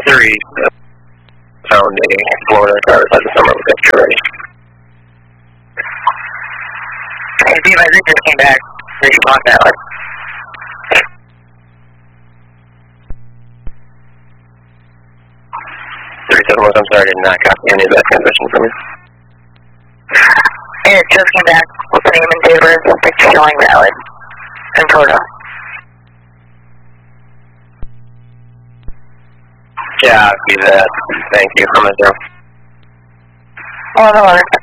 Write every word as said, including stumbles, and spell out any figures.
three, found a Florida driver's license number with extra ready. Hey, Steve, I think just came back. Respond that way. thirty-seven was, I'm sorry, I did not copy any of that transmission from you. And it just came back with the name and date of birth, picture showing valid, and photo. Yeah, I'll see that. Thank you. I'm gonna go. Oh, no,